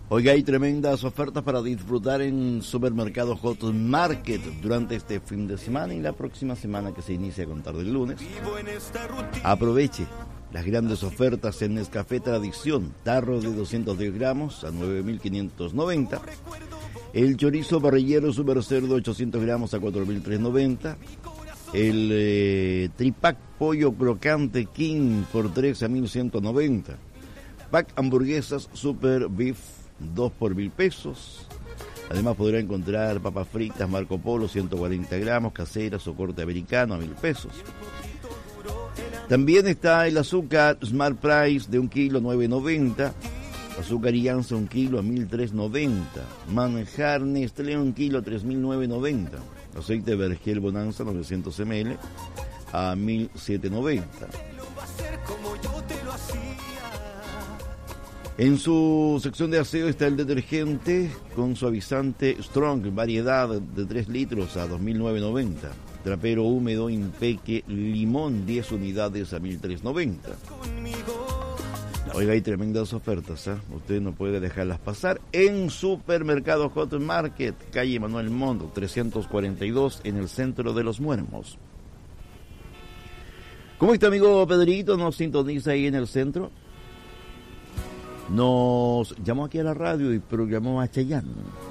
Oiga, hay tremendas ofertas para disfrutar en Supermercado Hot Market durante este fin de semana y la próxima semana que se inicia a contar del lunes. Aproveche las grandes ofertas en Nescafé Tradición, tarro de 210 gramos a 9.590. El chorizo parrillero super cerdo 800 gramos a 4.390. El tripack pollo crocante King por 3 a 1.190. Pack hamburguesas super beef 2 por 1.000 pesos. Además podrá encontrar papas fritas Marco Polo 140 gramos, caseras o corte americano a 1.000 pesos. También está el azúcar Smart Price de 1 kilo 9.90. Azúcar Ianza 1 kilo a 1.390. Manjar Nestlé 1 kilo 3.990. Aceite Vergel Bonanza 900 ml a 1.790. En su sección de aseo está el detergente con suavizante Strong, variedad de 3 litros a 2.990. Trapero húmedo Impeque Limón 10 unidades a 1.390. Oiga, hay tremendas ofertas, ¿eh? Usted no puede dejarlas pasar en Supermercado Hot Market, calle Manuel Montt, 342 en el centro de Los Muermos. ¿Cómo está, amigo Pedrito? ¿Nos sintoniza ahí en el centro? Nos llamó aquí a la radio y programó a Chayanne.